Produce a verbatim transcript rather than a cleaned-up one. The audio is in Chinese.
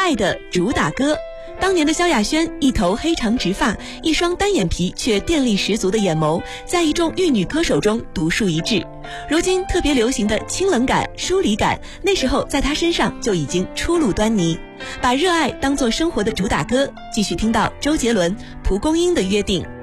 爱的主打歌。当年的萧亚轩，一头黑长直发，一双单眼皮却电力十足的眼眸，在一众玉女歌手中独树一帜。如今特别流行的清冷感、疏离感，那时候在她身上就已经初露端倪。把热爱当作生活的主打歌，继续听到周杰伦、蒲公英的约定。